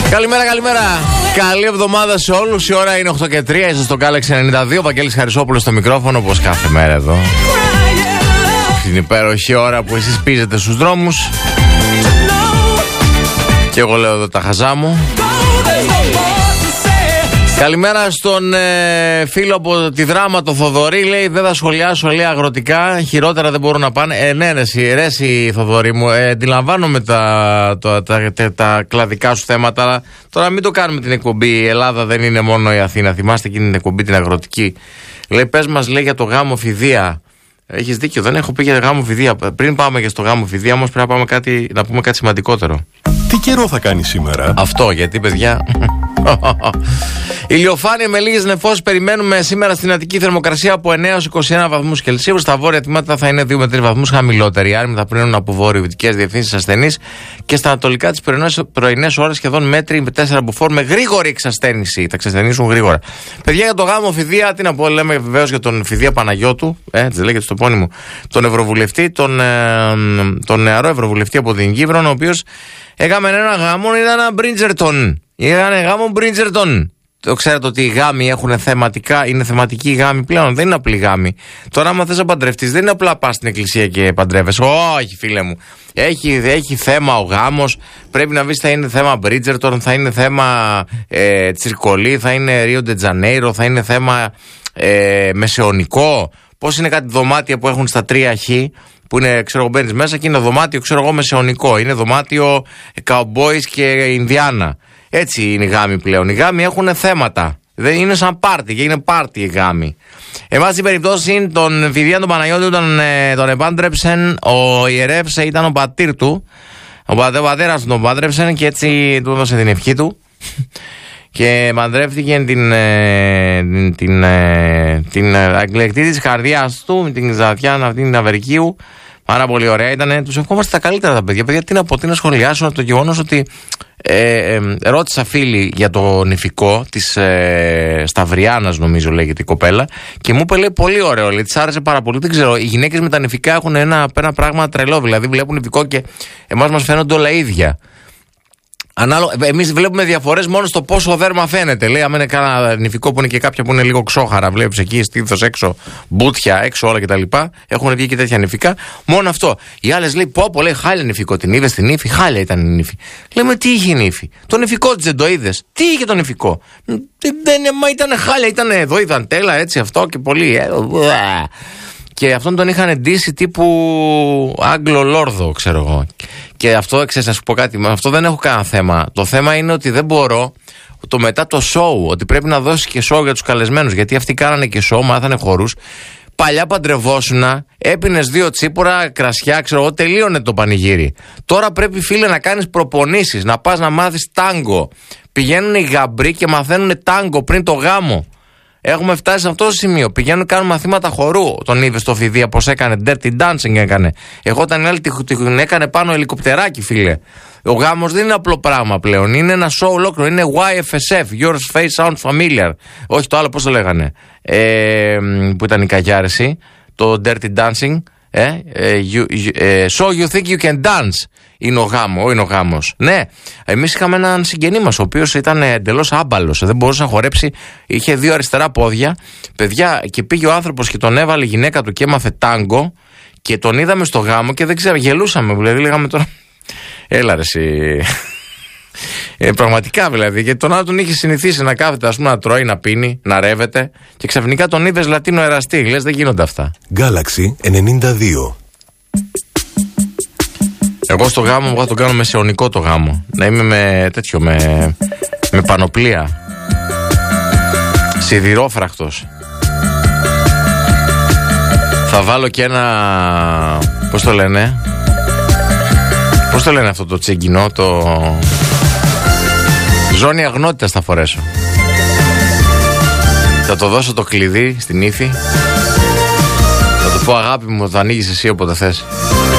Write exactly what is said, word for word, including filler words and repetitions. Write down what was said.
Καλημέρα, καλημέρα. Καλή εβδομάδα σε όλους. Η ώρα είναι οκτώ και τρία. Είστε στο Galaxy ενενήντα δύο. Βαγγέλης Χαρισόπουλος στο μικρόφωνο, όπως κάθε μέρα εδώ. Την υπέροχη ώρα που εσείς πίζετε στους δρόμους. Και εγώ λέω εδώ τα χαζά μου. Καλημέρα στον ε, φίλο από τη Δράμα, το Θοδωρή. Λέει: δεν θα σχολιάσω, λέει, αγροτικά. Χειρότερα δεν μπορούν να πάνε. Ε, ναι, ρε, ρε, εσύ, Θοδωρή μου. Ε, αντιλαμβάνομαι τα, τα, τα, τα, τα κλαδικά σου θέματα. Αλλά τώρα μην το κάνουμε την εκπομπή. Η Ελλάδα δεν είναι μόνο η Αθήνα. Θυμάστε εκείνη την εκπομπή την αγροτική. Λέει: πες μας, λέει, για το γάμο φιδεία. Έχεις δίκιο, δεν έχω πει για γάμο φιδεία. Πριν πάμε και στο γάμο φιδεία, όμως πρέπει να, πάμε κάτι, να πούμε κάτι σημαντικότερο. Τι καιρό θα κάνει σήμερα? Αυτό, γιατί, παιδιά. Ηλιοφάνεια με λίγες νεφώσεις περιμένουμε σήμερα στην Αττική. Θερμοκρασία από εννέα έως είκοσι ένα βαθμούς Κελσίου. Στα βόρεια τμήματα θα είναι δύο με τρεις βαθμούς χαμηλότεροι. Οι άρμοι θα πρίνουν από βόρειο-δυτικές διευθύνσεις ασθενείς. Και στα ανατολικά τις πρωινές ώρες σχεδόν μέτρη με τέσσερα μποφόρ με γρήγορη εξασθένηση. Θα εξασθενήσουν γρήγορα. Παιδιά, για το γάμο φιδεία, τι να πω, λέμε βεβαίως για τον Φιδεία Παναγιώτου. Ε, έτσι λέγεται στο πόνιμο. Τον Ευρωβουλευτή, τον, ε, τον νεαρό Ευρωβουλευτή από την Κύπρο, ο οποίος έκαμε ένα γάμο, ήταν ένα Μπρίτζερτον. Είχαν γάμο Μπρίτζερτον. Το ξέρετε ότι οι γάμοι έχουν θεματικά, είναι θεματικοί γάμοι πλέον, δεν είναι απλοί γάμοι. Τώρα, άμα θες να παντρευτείς, δεν είναι απλά πας στην εκκλησία και παντρεύεσαι. Όχι, φίλε μου. Έχει, έχει θέμα ο γάμος. Πρέπει να βρεις, θα είναι θέμα Μπρίτζερτον, θα είναι θέμα ε, Τσιρκολί, θα είναι Ρίο ντε Τζανέιρο, θα είναι θέμα ε, μεσαιωνικό. Πώς είναι κάτι δωμάτια που έχουν στα τρία χ, που είναι, ξέρω εγώ, μπαίνεις μέσα και είναι δωμάτιο, ξέρω εγώ, μεσαιωνικό. Είναι δωμάτιο Cowboys και Ινδιάνα. Έτσι είναι οι γάμοι πλέον. Οι γάμοι έχουν θέματα. Δεν είναι σαν πάρτι και είναι πάρτι οι γάμοι. Εμάς η περιπτώση των Φιδία τον Παναγιώτη, τον, τον επάντρεψεν ο ιερεύς, ήταν ο πατήρ του. Ο πατέρας του τον πάντρεψεν και έτσι του έδωσε την ευχή του. Και παντρεύτηκε την, την, την, την αγγλεκτή της καρδιάς του, την Ζατιάνα αυτή την Αβερικίου. Πάρα πολύ ωραία ήταν. Τους ευχόμαστε τα καλύτερα τα παιδιά. Παιδιά, τι να πω, τι να σχολιάσω το γεγονός ότι ε, ε, ρώτησα φίλη για το νηφικό της ε, Σταυριάνας, νομίζω λέγεται η κοπέλα, και μου είπε, λέει, πολύ ωραίο. Λέει, της άρεσε πάρα πολύ. Δεν ξέρω, οι γυναίκες με τα νηφικά έχουν ένα, ένα πράγμα τρελό. Δηλαδή, βλέπουν νηφικό και εμάς μας φαίνονται όλα ίδια. Εμείς βλέπουμε διαφορές μόνο στο πόσο δέρμα φαίνεται. Λέει, άμα είναι κάνα νηφικό που είναι και κάποια που είναι λίγο ξόχαρα, βλέπεις εκεί στήθος έξω, μπούτια έξω, όλα κτλ. Έχουν βγει και τέτοια νηφικά. Μόνο αυτό. Οι άλλες λέει, πω, πω, λέει, χάλια νηφικό. Την είδες την νύφη, χάλια ήταν η νύφη. Λέμε, τι είχε η νύφη? Το νηφικό της δεν το είδες? Τι είχε το νηφικό? Δεν, μα ήταν χάλια, ήταν εδώ, ήταν τέλα, έτσι αυτό και πολύ. Ε, και αυτόν τον είχαν εντύσει τύπου Άγγλο Λόρδο, ξέρω εγώ. Και αυτό, ξέρεις, να σου πω κάτι, με αυτό δεν έχω κανένα θέμα. Το θέμα είναι ότι δεν μπορώ το μετά το show, ότι πρέπει να δώσει και show για τους καλεσμένους. Γιατί αυτοί κάνανε και show, μάθανε χορούς. Παλιά παντρευόσουνα, έπινες δύο τσίπουρα, κρασιά, ξέρω εγώ, τελείωνε το πανηγύρι. Τώρα πρέπει, φίλε, να κάνεις προπονήσεις, να πας να μάθεις τάγκο. Πηγαίνουν οι γαμπροί και μαθαίνουν τάγκο πριν το γάμο. Έχουμε φτάσει σε αυτό το σημείο. Πηγαίνουν, κάνουν μαθήματα χορού. Τον είδε στο Φιδεία πώς έκανε. Dirty dancing έκανε. Εγώ όταν άλλη την έκανε πάνω ελικοπτεράκι, φίλε. Ο γάμος δεν είναι απλό πράγμα πλέον. Είναι ένα show ολόκληρο. Είναι γουάι εφ ες εφ. Your face sounds familiar. Όχι το άλλο, πώς το λέγανε. Ε, που ήταν η καγιάρεση. Το Dirty dancing. Ε, ε, you, you, ε, so you think you can dance. Είναι ο γάμος, είναι ο γάμος. Ναι, εμείς είχαμε έναν συγγενή μας, ο οποίος ήταν εντελώς άμπαλος, δεν μπορούσε να χορέψει, είχε δύο αριστερά πόδια. Παιδιά, και πήγε ο άνθρωπος και τον έβαλε η γυναίκα του και έμαθε τάγκο και τον είδαμε στο γάμο και δεν ξέρω, γελούσαμε, δηλαδή λέγαμε τώρα. Έλα ρε εσύ. Ε, πραγματικά δηλαδή, γιατί τον άλλο τον είχε συνηθίσει να κάθεται, ας πούμε, να τρώει, να πίνει, να ρεύεται και ξαφνικά τον είδες Λατίνο εραστή. Λες, δεν γίνονται αυτά. Galaxy ενενήντα δύο. Εγώ στο γάμο μου θα τον κάνω μεσαιωνικό το γάμο. Να είμαι με τέτοιο, με, με πανοπλία. Σιδηρόφραχτος. Θα βάλω και ένα, πώς το λένε, πώς το λένε αυτό το τσιγκινό, το ζώνη αγνότητας θα φορέσω. Θα το δώσω το κλειδί στην ύφη. Θα του πω, αγάπη μου, θα ανοίγεις εσύ όποτε θες.